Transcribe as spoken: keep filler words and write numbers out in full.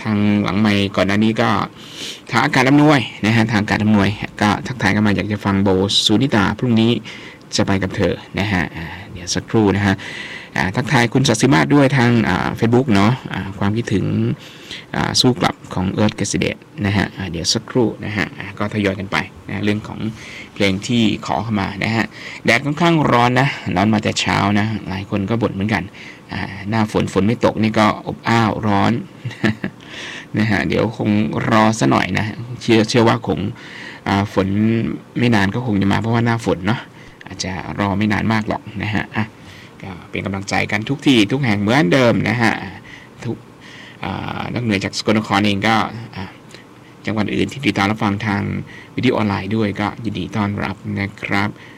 ทางหลังไมค์ก่อนหน้านี้ก็ทางอากาศอำนวยนะฮะทางอากาศอำนวยก็ทักทายกันมาอยากจะฟังโบสุนิตาพรุ่งนี้จะไปกับเธอนะฮะเดี๋ยวสักครู่นะฮะทักทายคุณศักดิ์สิมาศด้วยทางเฟซบุ๊กเนาะความคิดถึงสู้กลับของเอิร์ธเกษเดชนะฮะเดี๋ยวสักครู่นะฮะก็ทยอยกันไปนะเรื่องของเพลงที่ขอเข้ามานะฮะแดดค่อนข้างร้อนนะร้อนมาแต่เช้านะหลายคนก็บ่นเหมือนกันหน้าฝนฝนไม่ตกนี่ก็อบอ้าวร้อนนะฮะเดี๋ยวคงรอซะหน่อยนะเชื่อเชื่อว่าคงฝนไม่นานก็คงจะมาเพราะว่าหน้าฝนเนาะอาจจะรอไม่นานมากหรอกนะฮะอ่ะก็เป็นกำลังใจกันทุกที่ทุกแห่งเหมือนเดิมนะฮะทุกนอกเหนือจากสกลนครเองก็จังหวัดอื่นที่ติดตามรับฟังทางวิดีโอออนไลน์ด้วยก็ยินดีต้อนรับนะครับ